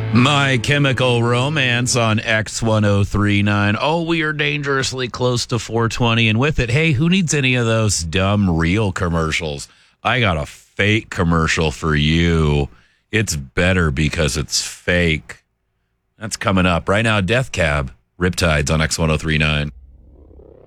My Chemical Romance on X1039. Oh, we are dangerously close to 420. And with it, hey, who needs any of those dumb real commercials? I got a fake commercial for you. It's better because it's fake. That's coming up right now. Death Cab, Riptides on X1039.